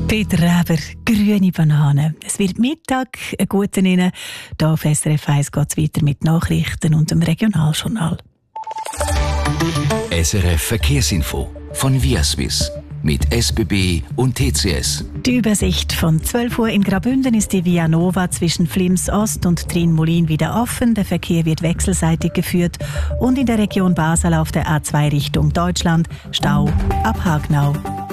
Peter Reber, grüne Bananen. Es wird Mittag, einen guten Ihnen. Hier auf SRF 1 geht es weiter mit Nachrichten und dem Regionaljournal. SRF Verkehrsinfo von Viaswiss mit SBB und TCS. Die Übersicht von 12 Uhr in Graubünden ist die Via Nova zwischen Flims Ost und Trin-Molin wieder offen. Der Verkehr wird wechselseitig geführt. Und in der Region Basel auf der A2 Richtung Deutschland Stau ab Hagnau.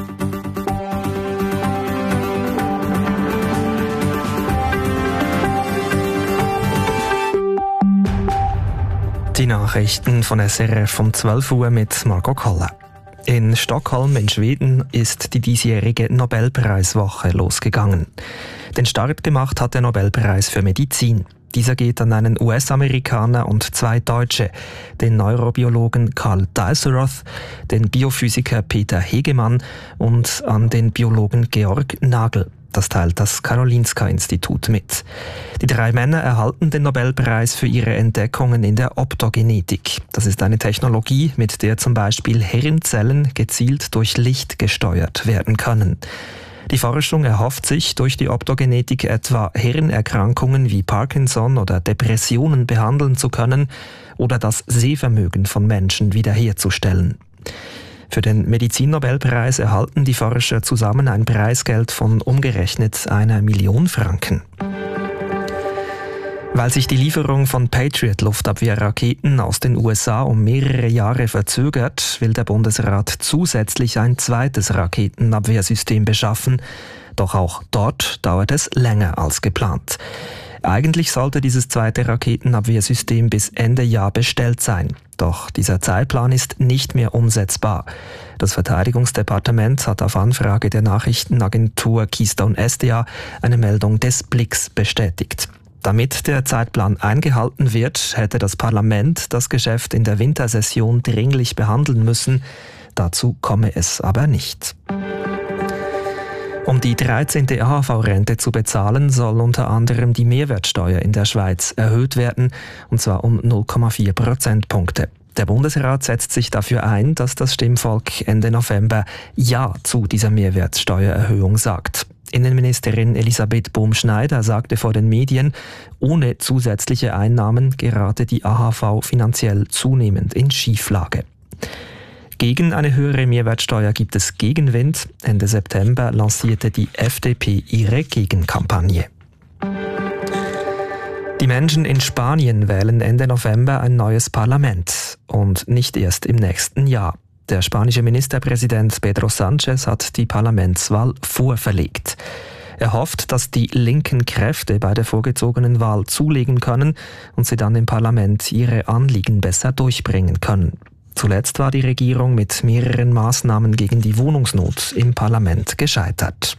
Die Nachrichten von SRF um 12 Uhr mit Margot Koller. In Stockholm in Schweden ist die diesjährige Nobelpreiswoche losgegangen. Den Start gemacht hat der Nobelpreis für Medizin. Dieser geht an einen US-Amerikaner und 2 Deutsche, den Neurobiologen Karl Dalseroth, den Biophysiker Peter Hegemann und an den Biologen Georg Nagel. Das teilt das Karolinska-Institut mit. Die 3 Männer erhalten den Nobelpreis für ihre Entdeckungen in der Optogenetik. Das ist eine Technologie, mit der zum Beispiel Hirnzellen gezielt durch Licht gesteuert werden können. Die Forschung erhofft sich, durch die Optogenetik etwa Hirnerkrankungen wie Parkinson oder Depressionen behandeln zu können oder das Sehvermögen von Menschen wiederherzustellen. Für den Medizin-Nobelpreis erhalten die Forscher zusammen ein Preisgeld von umgerechnet 1 Million Franken. Weil sich die Lieferung von Patriot-Luftabwehrraketen aus den USA um mehrere Jahre verzögert, will der Bundesrat zusätzlich ein zweites Raketenabwehrsystem beschaffen. Doch auch dort dauert es länger als geplant. Eigentlich sollte dieses zweite Raketenabwehrsystem bis Ende Jahr bestellt sein. Doch dieser Zeitplan ist nicht mehr umsetzbar. Das Verteidigungsdepartement hat auf Anfrage der Nachrichtenagentur Keystone SDA eine Meldung des Blicks bestätigt. Damit der Zeitplan eingehalten wird, hätte das Parlament das Geschäft in der Wintersession dringlich behandeln müssen. Dazu komme es aber nicht. Um die 13. AHV-Rente zu bezahlen, soll unter anderem die Mehrwertsteuer in der Schweiz erhöht werden, und zwar um 0,4 Prozentpunkte. Der Bundesrat setzt sich dafür ein, dass das Stimmvolk Ende November Ja zu dieser Mehrwertsteuererhöhung sagt. Innenministerin Elisabeth Bohm-Schneider sagte vor den Medien, ohne zusätzliche Einnahmen gerate die AHV finanziell zunehmend in Schieflage. Gegen eine höhere Mehrwertsteuer gibt es Gegenwind. Ende September lancierte die FDP ihre Gegenkampagne. Die Menschen in Spanien wählen Ende November ein neues Parlament und nicht erst im nächsten Jahr. Der spanische Ministerpräsident Pedro Sánchez hat die Parlamentswahl vorverlegt. Er hofft, dass die linken Kräfte bei der vorgezogenen Wahl zulegen können und sie dann im Parlament ihre Anliegen besser durchbringen können. Zuletzt war die Regierung mit mehreren Maßnahmen gegen die Wohnungsnot im Parlament gescheitert.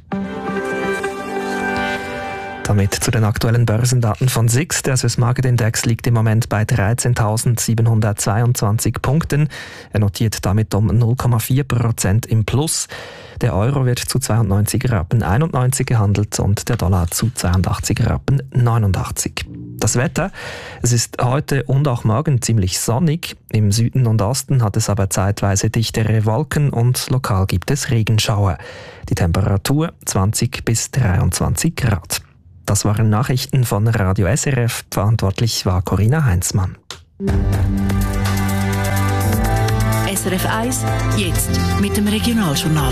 Damit zu den aktuellen Börsendaten von SIX. Der Swiss Market Index liegt im Moment bei 13.722 Punkten. Er notiert damit um 0,4% im Plus. Der Euro wird zu 92,91 Rappen gehandelt und der Dollar zu 82,89 Rappen. Das Wetter: Es ist heute und auch morgen ziemlich sonnig. Im Süden und Osten hat es aber zeitweise dichtere Wolken und lokal gibt es Regenschauer. Die Temperatur 20 bis 23 Grad. Das waren Nachrichten von Radio SRF. Verantwortlich war Corinna Heinzmann. SRF 1, jetzt mit dem Regionaljournal.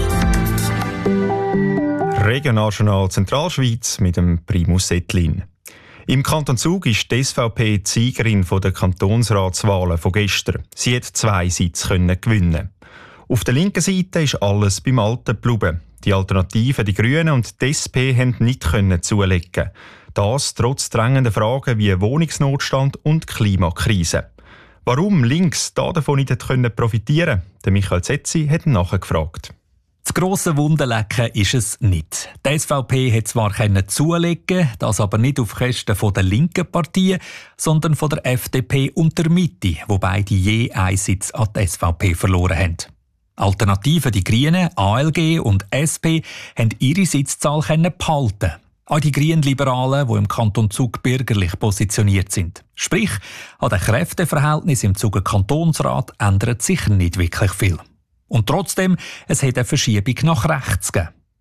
Regionaljournal Zentralschweiz mit dem Primus Ettlin. Im Kanton Zug ist die SVP die Siegerin der Kantonsratswahlen von gestern. Sie hat 2 Sitze gewinnen. Auf der linken Seite ist alles beim Alten geblieben. Die Alternativen, die Grünen und die SP, haben nicht zulegen. Das trotz drängender Fragen wie Wohnungsnotstand und Klimakrise. Warum links davon nicht profitieren konnte, der Michael Zetzi hat nachgefragt. Das grosse Wunderlecken ist es nicht. Die SVP hat zwar zulegen, das aber nicht auf Kosten der linken Partien, sondern von der FDP und der Mitte, wo beide je einen Sitz an die SVP verloren haben. Alternativen, die Grünen, ALG und SP, haben ihre Sitzzahl behalten. Auch die Grünliberalen, die im Kanton Zug bürgerlich positioniert sind. Sprich, an den Kräfteverhältnissen im Zuger Kantonsrat ändert sich nicht wirklich viel. Und trotzdem, es hat eine Verschiebung nach rechts gegeben.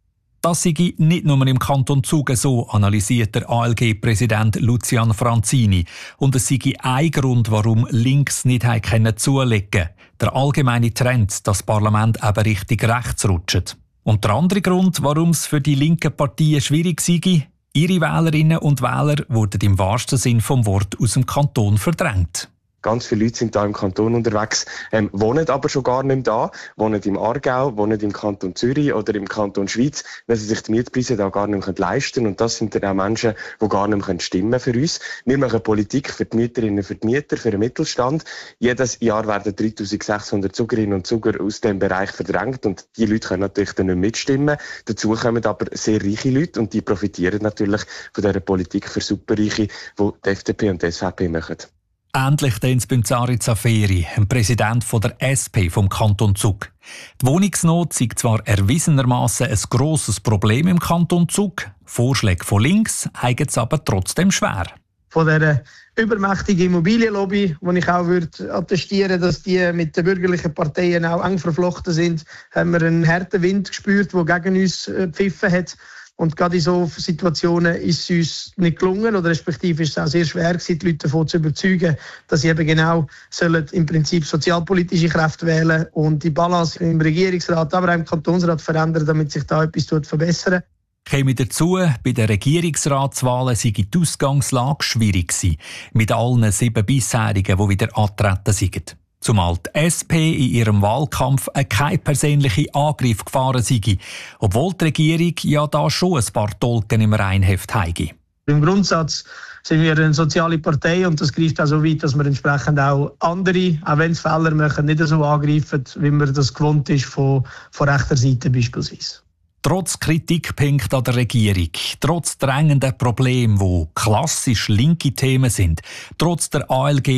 Das sei nicht nur im Kanton Zug so, analysiert der ALG-Präsident Lucian Franzini. Und es sei ein Grund, warum links nicht zulegen konnte. Der allgemeine Trend, dass das Parlament eben Richtung rechts rutscht. Und der andere Grund, warum es für die linken Parteien schwierig sei, ihre Wählerinnen und Wähler wurden im wahrsten Sinn vom Wort aus dem Kanton verdrängt. Ganz viele Leute sind da im Kanton unterwegs, wohnen aber schon gar nicht mehr da, wohnen im Aargau, wohnen im Kanton Zürich oder im Kanton Schweiz, weil sie sich die Mietpreise da gar nicht mehr leisten können. Und das sind dann auch Menschen, die gar nicht mehr stimmen für uns. Wir machen Politik für die Mieterinnen, für die Mieter, für den Mittelstand. Jedes Jahr werden 3600 Zugerinnen und Zuger aus diesem Bereich verdrängt und die Leute können natürlich dann nicht mitstimmen. Dazu kommen aber sehr reiche Leute und die profitieren natürlich von dieser Politik für Superreiche, die die FDP und die SVP machen. Endlich dann beim Zari Zaferi, dem Präsident der SP vom Kanton Zug. Die Wohnungsnot sei zwar erwiesenermassen ein grosses Problem im Kanton Zug, Vorschläge von links haben es aber trotzdem schwer. Von dieser übermächtigen Immobilienlobby, wo ich auch attestieren würde, dass die mit den bürgerlichen Parteien auch eng verflochten sind, haben wir einen harten Wind gespürt, der gegen uns gepfiffen hat. Und gerade in so Situationen ist es uns nicht gelungen, oder respektive ist es auch sehr schwer gewesen, die Leute davon zu überzeugen, dass sie eben genau sollen im Prinzip sozialpolitische Kräfte wählen und die Balance im Regierungsrat, aber auch im Kantonsrat verändern, damit sich da etwas verbessern. Käme dazu, bei den Regierungsratswahlen sei die Ausgangslage schwierig gewesen, mit allen 7 bisherigen, die wieder antreten seien. Zumal die SP in ihrem Wahlkampf keinen persönlichen Angriff gefahren sei, obwohl die Regierung ja da schon ein paar Tolken im Reinheft habe. Im Grundsatz sind wir eine soziale Partei und das greift auch so weit, dass wir entsprechend auch andere, auch wenn es Fehler machen, nicht so angreifen, wie man das gewohnt ist von rechter Seite beispielsweise. Trotz Kritikpunkten an der Regierung, trotz drängender Probleme, die klassisch linke Themen sind, trotz der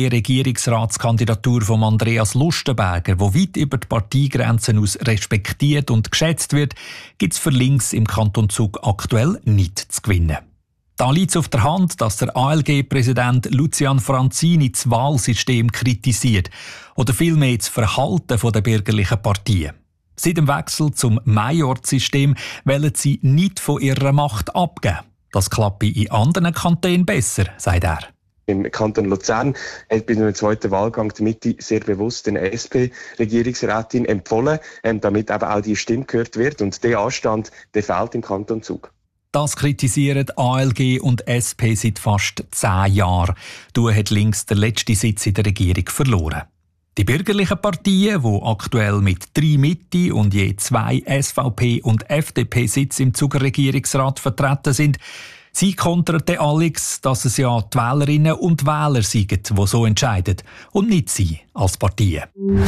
ALG-Regierungsratskandidatur von Andreas Lustenberger, die weit über die Parteigrenzen aus respektiert und geschätzt wird, gibt es für links im Kanton Zug aktuell nicht zu gewinnen. Da liegt es auf der Hand, dass der ALG-Präsident Lucian Franzini das Wahlsystem kritisiert oder vielmehr das Verhalten der bürgerlichen Parteien. Seit dem Wechsel zum Majorsystem wollen sie nicht von ihrer Macht abgeben. Das klappe in anderen Kantonen besser, sagt er. Im Kanton Luzern hat bei einem zweiten Wahlgang die Mitte sehr bewusst den SP-Regierungsrätin empfohlen, damit eben auch die Stimme gehört wird. Und der Anstand, der fehlt im Kanton Zug. Das kritisieren ALG und SP seit fast 10 Jahren. Du hat links den letzten Sitz in der Regierung verloren. Die bürgerlichen Parteien, die aktuell mit 3 Mitte und je 2 SVP- und FDP-Sitze im Zuger Regierungsrat vertreten sind, sie konterten Alex, dass es ja die Wählerinnen und Wähler seien, die so entscheiden, und nicht sie als Parteien.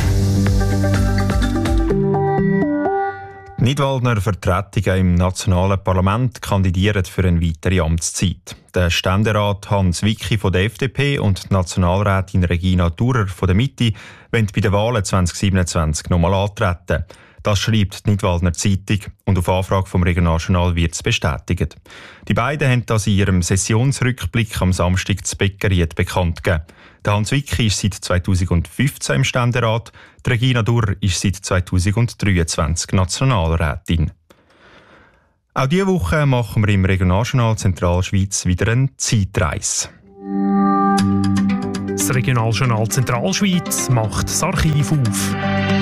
Die Nidwaldner Vertretungen im nationalen Parlament kandidieren für eine weitere Amtszeit. Der Ständerat Hans Wicki von der FDP und die Nationalrätin Regina Thurer von der Mitte wollen bei den Wahlen 2027 nochmal antreten. Das schreibt die Nidwaldner Zeitung und auf Anfrage vom Regionaljournal wird es bestätigt. Die beiden haben das in ihrem Sessionsrückblick am Samstag zu Beckeried bekannt gegeben. Der Hans Wicki ist seit 2015 im Ständerat, die Regina Thurer ist seit 2023 Nationalrätin. Auch diese Woche machen wir im Regionaljournal Zentralschweiz wieder eine Zeitreise. Das Regionaljournal Zentralschweiz macht das Archiv auf.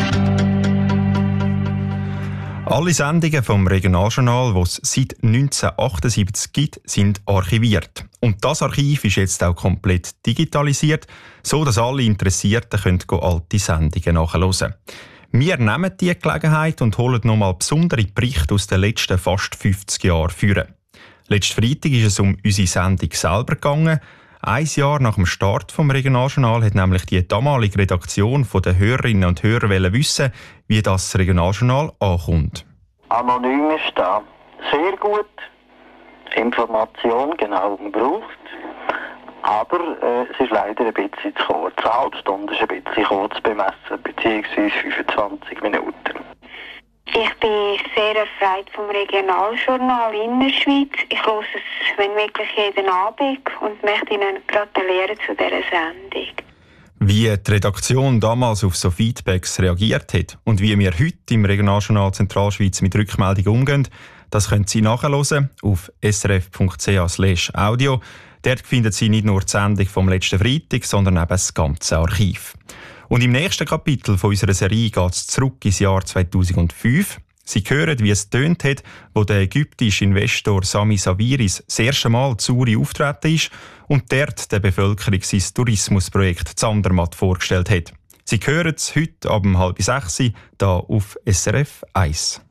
Alle Sendungen vom Regionaljournal, die es seit 1978 gibt, sind archiviert. Und das Archiv ist jetzt auch komplett digitalisiert, so dass alle Interessierten alte Sendungen nachhören können. Wir nehmen diese Gelegenheit und holen nochmal besondere Berichte aus den letzten fast 50 Jahren führen. Letzten Freitag ist es um unsere Sendung selber gegangen. 1 Jahr nach dem Start vom Regionaljournal hat nämlich die damalige Redaktion von den Hörerinnen und Hörer wissen, wie das Regionaljournal ankommt. Anonym ist da. Sehr gut. Information genau gebraucht. Aber es ist leider ein bisschen zu kurz. Eine halbe Stunde ist ein bisschen kurz bemessen, beziehungsweise 25 Minuten. Ich bin sehr erfreut vom Regionaljournal Innerschweiz. Ich höre es, wenn möglich, jeden Abend und möchte Ihnen gratulieren zu dieser Sendung. Wie die Redaktion damals auf so Feedbacks reagiert hat und wie wir heute im Regionaljournal Zentralschweiz mit Rückmeldungen umgehen, Das können Sie nachhören auf srf.ch/audio. Dort finden Sie nicht nur die Sendung vom letzten Freitag, sondern eben das ganze Archiv. Und im nächsten Kapitel von unserer Serie geht es zurück ins Jahr 2005. Sie hören, wie es tönt hat, wo der ägyptische Investor Sami Sawiris das erste Mal zu Uri auftreten ist und dort der Bevölkerung sein Tourismusprojekt Zandermatt vorgestellt hat. Sie hören es heute ab 5:30 hier auf SRF 1.